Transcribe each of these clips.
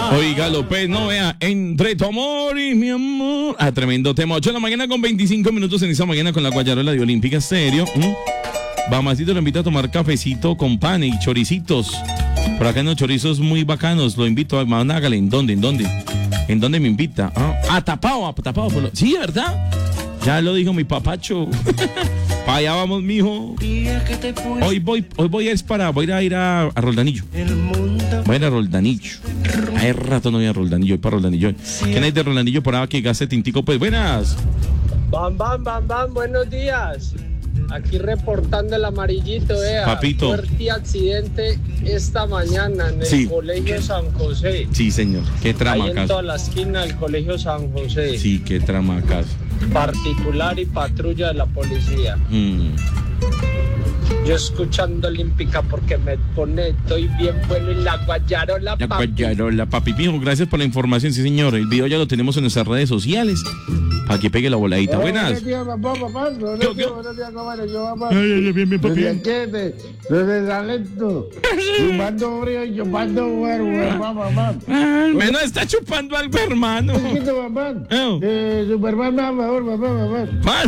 Oiga, López, no vea, entre tu amor y mi amor. Tremendo tema. 8 de la mañana con 25 minutos en esa mañana con la Guayarola de Olímpica Stereo. Mamacito lo invito a tomar cafecito con pan y choricitos. Por acá hay unos chorizos muy bacanos. Lo invito a hágale. ¿En dónde? ¿En dónde me invita? Tapao. Sí, ¿verdad? Ya lo dijo mi papacho. Para allá vamos, mijo. Hoy voy a ir a Roldanillo. Voy a ir a Roldanillo. Hace rato no voy a Roldanillo, voy para Roldanillo. ¿Quién hay de Roldanillo por ahí que gaste tintico? Pues buenas. Bam, buenos días. Aquí reportando el amarillito, Papito. Fuerte accidente esta mañana en el Colegio San José. Sí, señor. Qué Ahí tramacas. en toda la esquina del Colegio San José. Sí, qué tramacas. Particular y patrulla de la policía. Yo escuchando Olímpica porque me pone, estoy bien bueno en la Guayarola, La papi. Guayarola, papi. Mijo, gracias por la información, sí, señor. El video ya lo tenemos en nuestras redes sociales. Para que pegue la voladita. Buenas. Buenos días, papá. Buenos días, comadre. Yo, papá. Bien, papi. Desde Salento. Chupando frío y chupando huevo, papá. Menos está chupando algo, hermano. Papá. Superman más mejor, papá.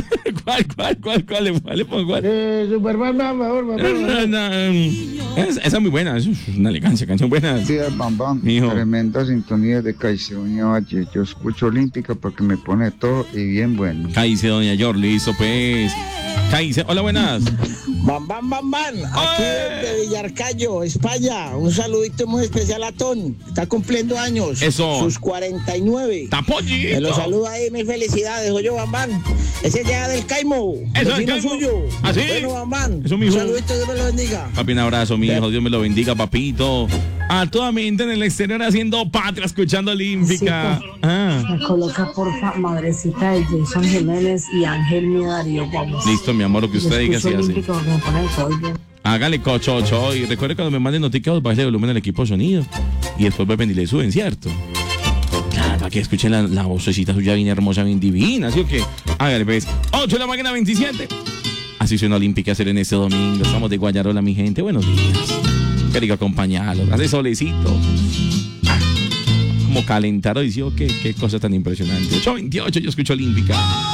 ¿Cuál? Superman más mejor, papá. Esa es muy buena. Es una elegancia, canción buena. Sí, Bambam, Mijo. tremenda sintonía de Caicedonia Valle. Yo escucho Olímpica porque me pone todo y bien bueno. Cállese, doña Yor, listo, pues. Cállese. Hola, buenas. Bam. Aquí desde Villarcayo, España. Un saludito muy especial a Ton. Está cumpliendo años. Eso. Sus 49. ¡Tapollito! Me lo saluda ahí, mil felicidades. Oye, Bam. Ese llega del Caimo. Eso, Vecino del Caimo. suyo. ¿Ah, sí? Bueno, Bam. Eso, Un mijo. saludito, Dios me lo bendiga. Papi, un abrazo, mi hijo. Dios me lo bendiga, papito. A toda mi gente en el exterior haciendo patria, escuchando Olímpica. Me coloca, porfa, madrecita de Jason Jiménez y Ángel Midario. Vamos. Listo, mi amor, lo que usted diga, sí hace. Olímpico, me pone todo bien. Hágale cochocho. Y recuerde cuando me manden notificados, bájale el volumen al equipo de sonido. Y después vuelven y le suben, ¿cierto? Claro, para que escuchen la vocecita suya bien hermosa, bien divina, ¿sí o qué? Hágale, pues. 8 de la mañana, 27. Así suena Olímpica hacer en este domingo. Estamos de Guayarola, mi gente. Buenos días. Qué rico acompañarlos. Hace solecito. Como calentar hoy, ¿sí o qué? Qué cosa tan impresionante. 8:28, yo escucho Olímpica.